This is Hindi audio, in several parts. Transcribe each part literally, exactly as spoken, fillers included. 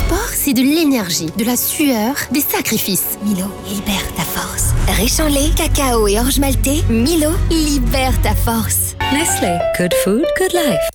sport, c'est de l'énergie, de la sueur, des sacrifices. Milo, libère ta force. Riche en lait, cacao et orge maltais, Milo, libère ta force. Nestle, good food, good life.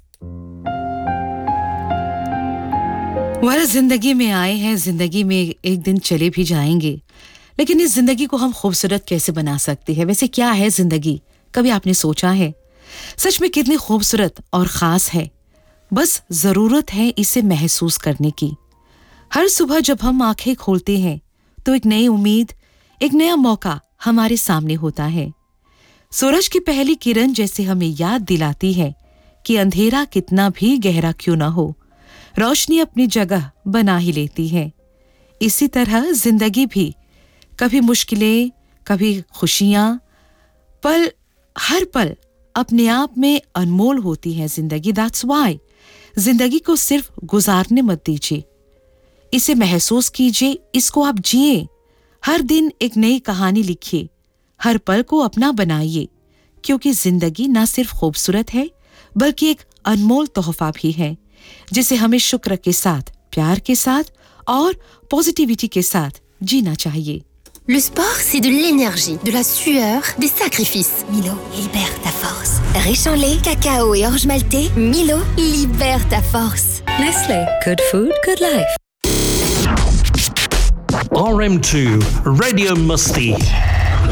वाला जिंदगी में आए हैं, जिंदगी में एक दिन चले भी जाएंगे, लेकिन इस जिंदगी को हम खूबसूरत कैसे बना सकते हैं? वैसे क्या है जिंदगी? कभी आपने सोचा है? सच में कितनी खूबसूरत और खास है। बस जरूरत है इसे महसूस करने की। हर सुबह जब हम आंखें खोलते हैं तो एक नई उम्मीद, एक नया मौका हमारे सामने होता है। सूरज की पहली किरण जैसे हमें याद दिलाती है कि अंधेरा कितना भी गहरा क्यों ना हो, रोशनी अपनी जगह बना ही लेती है। इसी तरह जिंदगी भी कभी मुश्किलें, कभी खुशियां, पल हर पल अपने आप में अनमोल होती है जिंदगी। दैट्स व्हाई जिंदगी को सिर्फ गुजारने मत दीजिए, इसे महसूस कीजिए, इसको आप जिए। हर दिन एक नई कहानी लिखिए, हर पल को अपना बनाइए, क्योंकि जिंदगी ना सिर्फ खूबसूरत है बल्कि एक अनमोल तोहफा भी है, जिसे हमें शुक्र के साथ, प्यार के साथ और पॉजिटिविटी के साथ जीना चाहिए। Le sport, c'est de l'énergie, de la sueur, des sacrifices. Milo, libère ta force. Riche en lait, cacao et orge maltais, Milo, libère ta force. Nestle, good food, good life. R M two, Radio Musti.